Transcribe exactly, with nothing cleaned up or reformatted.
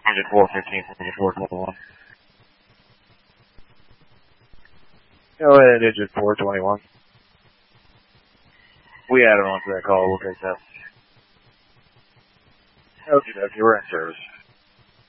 Engine four fifteen, engine four twenty-one. Go ahead, engine four twenty-one. We added on to that call, we'll take that. Okay, okay, we're in service.